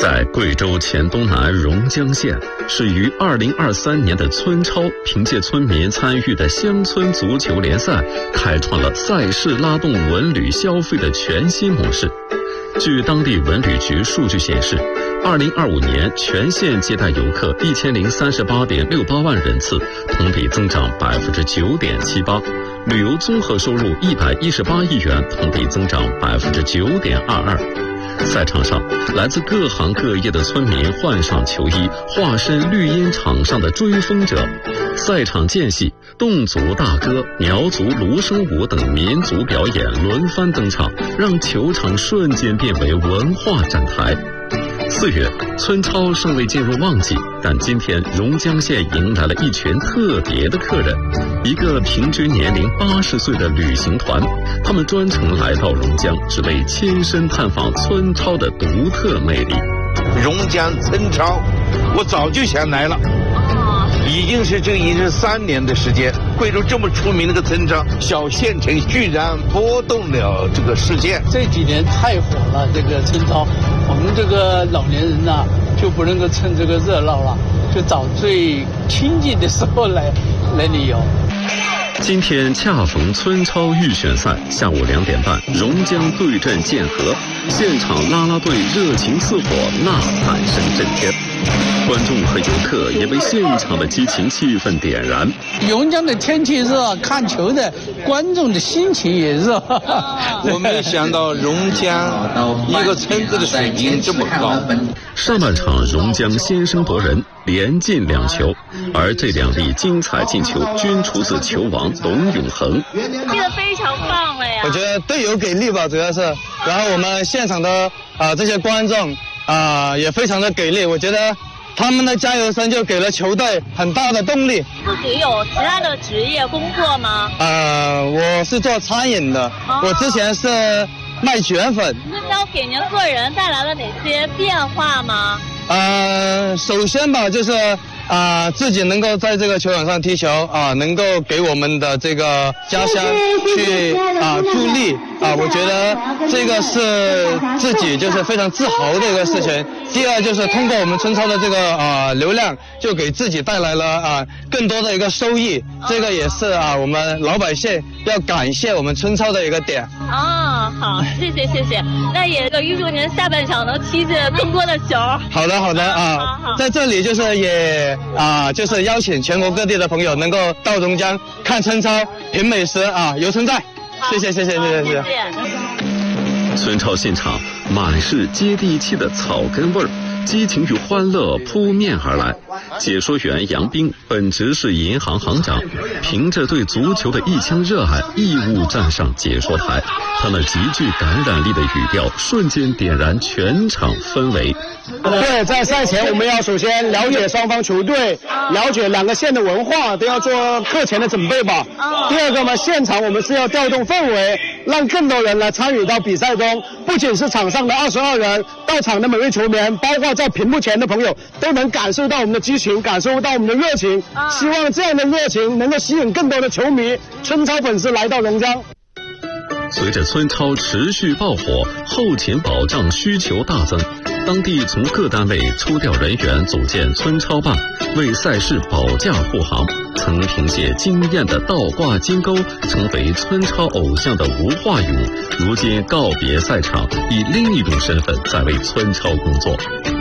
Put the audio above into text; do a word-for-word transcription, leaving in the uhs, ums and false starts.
在贵州黔东南榕江县，是于二零二三年的村超凭借村民参与的乡村足球联赛，开创了赛事拉动文旅消费的全新模式。据当地文旅局数据显示，二零二五年全县接待游客一千零三十八点六八万人次，同比增长百分之九点七八。旅游综合收入一百一十八亿元，同比增长百分之九点二二。赛场上，来自各行各业的村民换上球衣，化身绿茵场上的追风者。赛场间隙，侗族大歌、苗族芦笙舞等民族表演轮番登场，让球场瞬间变为文化展台。四月，村超尚未进入旺季，但今天榕江县迎来了一群特别的客人，一个平均年龄八十岁的旅行团，他们专程来到榕江，只为亲身探访村超的独特魅力。 榕江村超，我早就想来了，已经是这已经是三年的时间。贵州这么出名的个村超，小县城居然拨动了这个世界。 这几年太火了，这个村超，我们这个老年人呐、啊，就不能够趁这个热闹了，就找最清静的时候来来旅游。 今天恰逢村超预选赛，下午两点半，榕江对阵建和，现场啦啦队热情似火，呐喊声震天。观众和游客也被现场的激情气氛点燃。 榕江的天气热，看球的观众的心情也热。 我没想到榕江一个村子的水平这么高。 上半场榕江先声夺人，连进两球，而这两粒精彩进球均出自球王董永恒。 踢得非常棒了呀！ 我觉得队友给力吧，主要是，然后我们现场的啊、呃、这些观众啊、呃、也非常的给力，我觉得他们的加油声就给了球队很大的动力。 自己有其他的职业工作吗？ 呃，我是做餐饮的，哦、我之前是卖卷粉。 村超给您个人带来了哪些变化吗？ 呃，首先吧，就是啊、呃，自己能够在这个球场上踢球啊、呃，能够给我们的这个家乡去啊、呃、助力啊、呃，我觉得这个是自己就是非常自豪的一个事情。第二就是通过我们村超的这个啊、呃、流量，就给自己带来了啊、呃、更多的一个收益，这个也是啊我们老百姓要感谢我们村超的一个点。 哦，好，谢谢谢谢，那也预祝您下半场能踢进更多的球。 好的好的啊、呃，在这里就是也啊、呃、就是邀请全国各地的朋友能够到榕江看村超、品美食啊，有存在。谢谢谢谢谢谢谢谢。 村超现场满是接地气的草根味儿，激情与欢乐扑面而来。解说员杨斌本职是银行行长，凭着对足球的一腔热爱，义务站上解说台。他那极具感染力的语调，瞬间点燃全场氛围。 对，在赛前我们要首先了解双方球队，了解两个县的文化，都要做课前的准备吧。第二个嘛，现场我们是要调动氛围，让更多人来参与到比赛中，不仅是场上的二十二人，到场的每位球员，包括在屏幕前的朋友，都能感受到我们的激情，感受到我们的热情。希望这样的热情能够吸引更多的球迷、村超粉丝来到榕江。 随着村超持续爆火，后勤保障需求大增，当地从各单位抽调人员组建村超办，为赛事保驾护航。曾凭借惊艳的倒挂金钩成为村超偶像的吴化勇，如今告别赛场，以另一种身份在为村超工作。